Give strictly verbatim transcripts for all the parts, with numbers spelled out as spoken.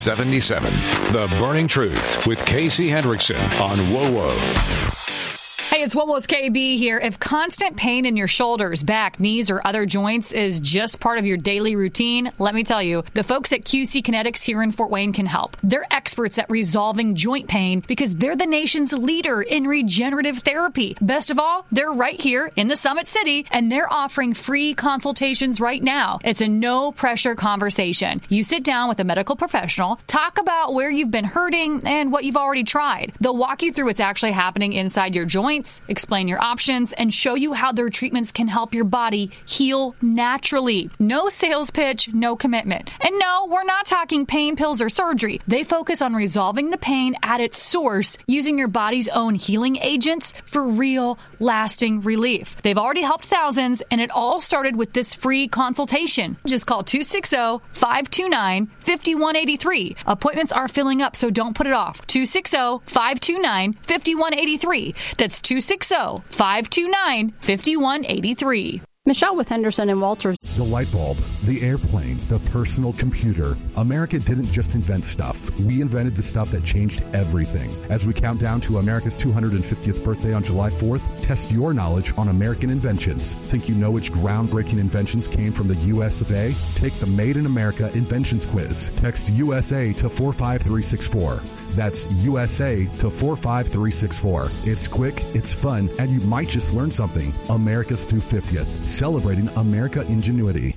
seventy-seven, The Burning Truth with Casey Hendrickson on WOWO. Hey, it's WOWO's K B here. If constant pain in your shoulders, back, knees, or other joints is just part of your daily routine, let me tell you, the folks at Q C Kinetics here in Fort Wayne can help. They're experts at resolving joint pain because they're the nation's leader in regenerative therapy. Best of all, they're right here in the Summit City, and they're offering free consultations right now. It's a no-pressure conversation. You sit down with a medical professional, talk about where you've been hurting and what you've already tried. They'll walk you through what's actually happening inside your joints, explain your options, and show you how their treatments can help your body heal naturally. No sales pitch, no commitment. And no, we're not talking pain pills or surgery. They focus on resolving the pain at its source using your body's own healing agents for real, lasting relief. They've already helped thousands, and it all started with this free consultation. Just call two six zero, five two nine, five one eight three. Appointments are filling up, so don't put it off. two six zero, five two nine, five one eight three. That's two six zero, five two nine, five one eight three. Michelle with Henderson and Walters. The light bulb, the airplane, the personal computer. America didn't just invent stuff. We invented the stuff that changed everything. As we count down to America's two hundred fiftieth birthday on July fourth, test your knowledge on American inventions. Think you know which groundbreaking inventions came from the U S of A? Take the Made in America Inventions Quiz. Text U S A to four five three six four. That's U S A to four five three six four. It's quick, it's fun, and you might just learn something. America's two hundred fiftieth, celebrating America ingenuity.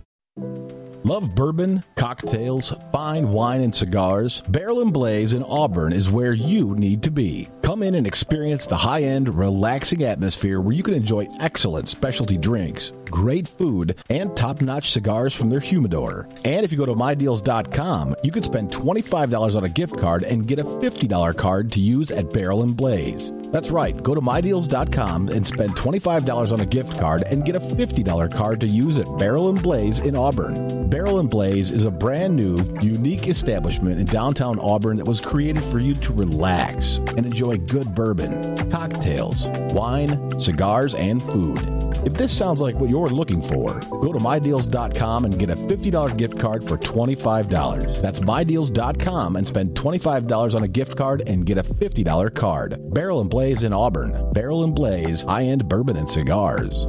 Love bourbon, cocktails, fine wine, and cigars? Barrel and Blaze in Auburn is where you need to be. Come in and experience the high-end, relaxing atmosphere where you can enjoy excellent specialty drinks, great food, and top-notch cigars from their humidor. And if you go to my deals dot com, you can spend twenty-five dollars on a gift card and get a fifty dollars card to use at Barrel and Blaze. That's right. Go to my deals dot com and spend twenty-five dollars on a gift card and get a fifty dollars card to use at Barrel and Blaze in Auburn. Barrel and Blaze is a brand new, unique establishment in downtown Auburn that was created for you to relax and enjoy good bourbon, cocktails, wine, cigars, and food. If this sounds like what you're looking for, go to my deals dot com and get a fifty dollars gift card for twenty-five dollars. That's my deals dot com and spend twenty-five dollars on a gift card and get a fifty dollars card. Barrel and Blaze in Auburn. Barrel and Blaze, high-end bourbon and cigars.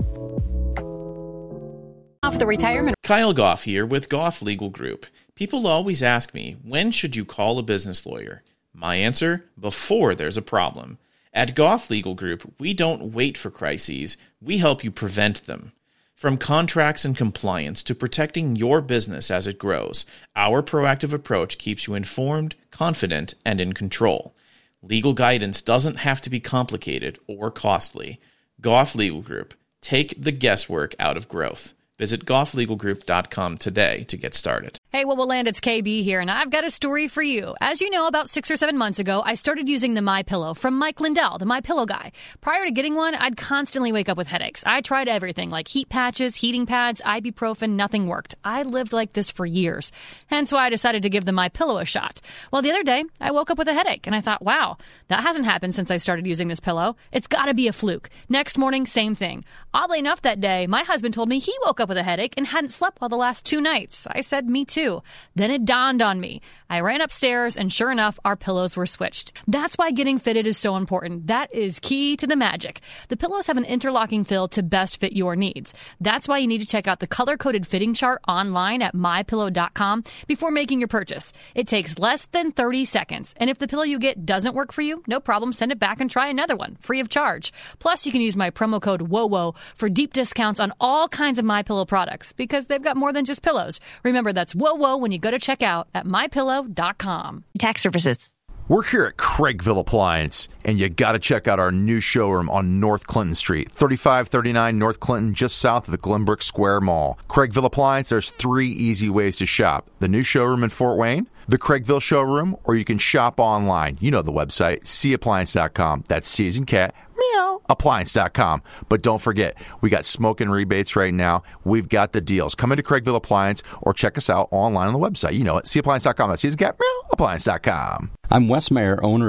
Off the retirement. Kyle Goff here with Goff Legal Group. People always ask me, when should you call a business lawyer? My answer, before there's a problem. At Goff Legal Group, we don't wait for crises, we help you prevent them. From contracts and compliance to protecting your business as it grows, our proactive approach keeps you informed, confident, and in control. Legal guidance doesn't have to be complicated or costly. Goff Legal Group. Take the guesswork out of growth. Visit goff legal group dot com today to get started. Hey, well, we'll land. It's K B here, and I've got a story for you. As you know, about six or seven months ago, I started using the MyPillow from Mike Lindell, the MyPillow guy. Prior to getting one, I'd constantly wake up with headaches. I tried everything, like heat patches, heating pads, ibuprofen, nothing worked. I lived like this for years. Hence why I decided to give the MyPillow a shot. Well, the other day, I woke up with a headache, and I thought, wow, that hasn't happened since I started using this pillow. It's got to be a fluke. Next morning, same thing. Oddly enough, that day, my husband told me he woke up with a headache and hadn't slept well the last two nights. I said, me too. Then it dawned on me. I ran upstairs, and sure enough, our pillows were switched. That's why getting fitted is so important. That is key to the magic. The pillows have an interlocking fill to best fit your needs. That's why you need to check out the color-coded fitting chart online at my pillow dot com before making your purchase. It takes less than thirty seconds, and if the pillow you get doesn't work for you, no problem, send it back and try another one, free of charge. Plus, you can use my promo code WOWO for deep discounts on all kinds of MyPillow products, because they've got more than just pillows. Remember, that's WOWO when you go to check out at my pillow dot com. Tax services. We're here at Craigville Appliance, and you got to check out our new showroom on North Clinton Street, thirty-five thirty-nine North Clinton, just south of the Glenbrook Square Mall. Craigville Appliance, there's three easy ways to shop. The new showroom in Fort Wayne, the Craigville showroom, or you can shop online. You know the website, c appliance dot com. That's C as in cat, meow, appliance dot com. But don't forget, we got smoking rebates right now. We've got the deals. Come into Craigville Appliance or check us out online on the website. You know it, c appliance dot com. That's C as in cat, meow, appliance dot com. I'm Wes Mayer, owner of Certain.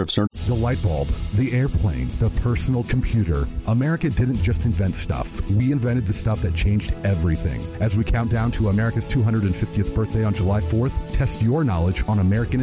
The light bulb, the airplane, the personal computer. America didn't just invent stuff. We invented the stuff that changed everything. As we count down to America's two hundred fiftieth birthday on July fourth, test your knowledge on American